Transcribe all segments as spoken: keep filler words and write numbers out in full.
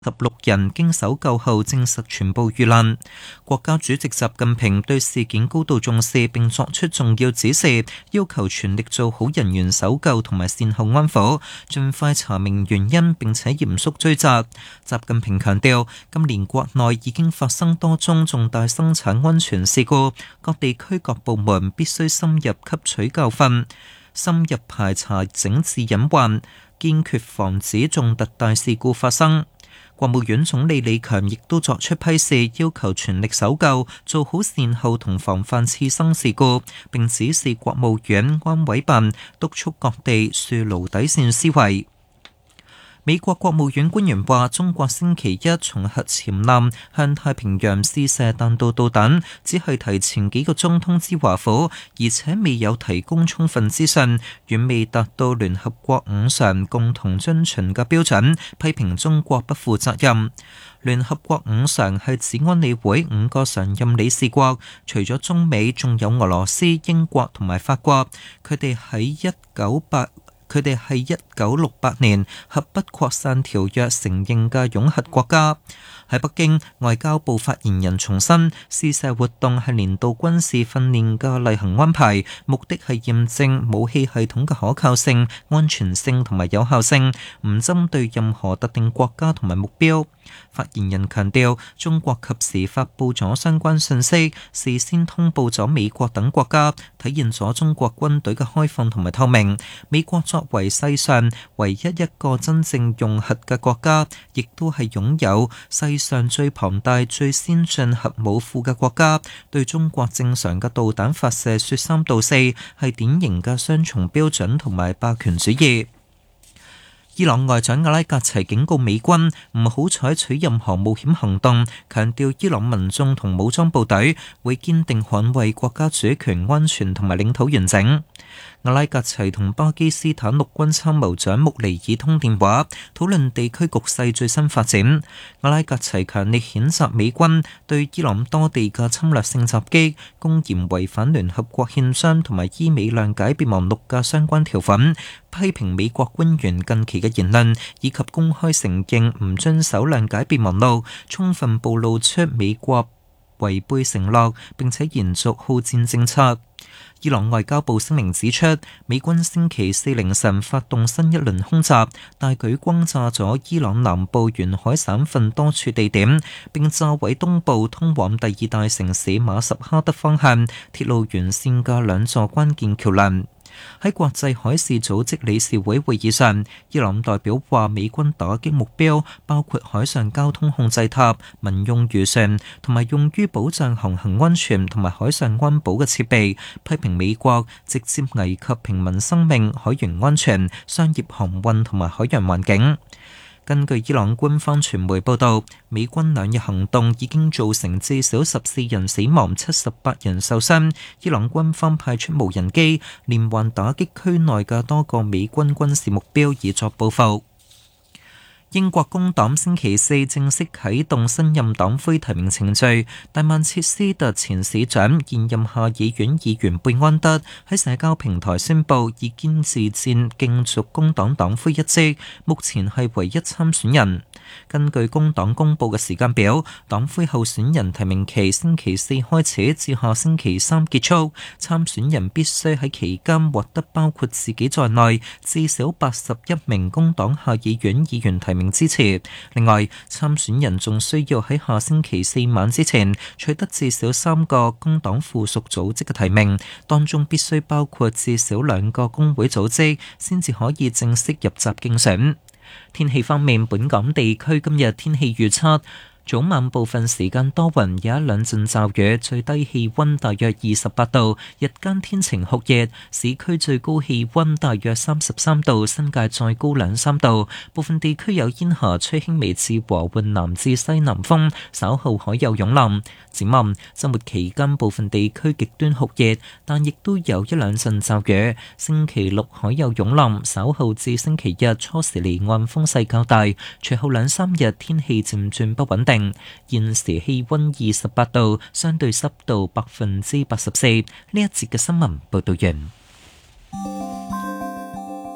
十六人經搜救後證實全部遇難。國家主席習近平對事件高度重視並作出重要指示，要求全力做好人員搜救同埋善後安撫，盡快查明原因並且嚴肅追責。習近平強調，今年國內已經發生多宗重大生產安全事故，各地區各部門必須深入吸取教訓，深入排查整治隱患，堅決防止重特大事故發生。國務院總理李強亦都作出批示，要求全力搜救，做好善後同防範次生事故，並指示國務院安委辦督促各地樹牢底線思維。美國國務院官員話，中國星期一從核潛艦向太平洋試射彈道導彈，只係提前幾個鐘通知華府，而且未有提供充分資訊，遠未達到聯合國五常共同遵循嘅標準，批評中國不負責任。聯合國五常係指安理會五個常任理事國，除咗中美，仲有俄羅斯、英國同埋法國，佢哋喺一九八佢哋係一九六八年核不擴散條約承認嘅擁核國家。喺北京，外交部發言人重申，試射活動係年度軍事訓練嘅例行安排，目的係驗證武器系統嘅可靠性、安全性同埋有效性，唔針對任何特定國家同埋目標。發言人強調，中國及時發布咗相關信息，事先通報咗美國等國家，體現咗中國軍隊嘅開放同埋透明。美國作為世上唯一一個真正用核嘅國家，亦都係擁有世上最龐大、最先進核武庫嘅國家，對中國正常嘅導彈發射說三道四，係典型嘅雙重標準同埋霸權主義。伊朗外長阿拉格齊警告美軍唔好採取任何冒險行動，強調伊朗民眾同武裝部隊會堅定捍衛國家主權、安全同埋領土完整。阿拉格齊同巴基斯坦陸軍參謀長穆尼爾通電話，討論地區局勢最新發展。阿拉格齊強烈譴責美軍對伊朗多地嘅侵略性襲擊，公然違反聯合國憲章同埋伊美諒解備忘錄嘅相關條款，批評美國官員近期嘅言論，以及公開承認唔遵守諒解備忘錄，充分暴露出美國違背承諾並且延續好戰政策。伊朗外交部聲明指出，美軍星期四凌晨發動新一輪空襲，大舉轟炸咗伊朗南部沿海省份多處地點，並炸毀東部通往第二大城市馬什哈德方向鐵路沿線嘅兩座關鍵橋樑。喺國際海事組織理事會會議上，伊朗代表話美軍打擊目標包括海上交通控制塔、民用漁船同埋用於保障航行安全同埋海上安保嘅設備，批評美國直接危及平民生命、海洋安全、商業航運同埋海洋環境。根據伊朗官方傳媒報道，美軍兩日行動已經造成至少十四人死亡、七十八人受傷。伊朗軍方派出無人機連環打擊區內嘅多個美軍軍事目標，以作報復。英國工黨星期四正式啟動新任黨魁提名程序，但曼徹斯特前市長、現任下議院議員貝安德喺社交平台宣布以堅持戰競逐工黨黨魁一職，目前係唯一參選人。根據工黨公佈嘅時間表，黨魁候選人提名期星期四開始至下星期三結束，參選人必須喺期間獲得包括自己在內至少八十一名工黨下議院議員提名支持。另外，參選人仲需要喺下星期四晚之前取得至少三個工黨附屬組織嘅提名，當中必須包括至少兩個工會組織，先至可以正式入閘競選。天氣方面，本港地區今日天氣預測，早晚部分時間多雲，有一兩陣驟雨，最低氣溫大約二十八度，日間天晴酷熱，市區最高氣溫大約三十三度，新界再高兩三度。部分地區有煙霞，吹輕微至和緩南至西南風，稍後海有湧浪。展望週末期間，部分地區極端酷熱，但亦都有一兩陣驟雨。星期六海有湧浪，稍後至星期日初時離岸風勢較大，隨後兩三日天氣漸轉不穩定。現時氣溫二十八度，相對濕度百分之八十四。呢一節嘅新聞報道完。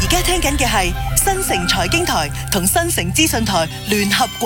而家聽緊嘅係新城財經台同新城資訊台聯合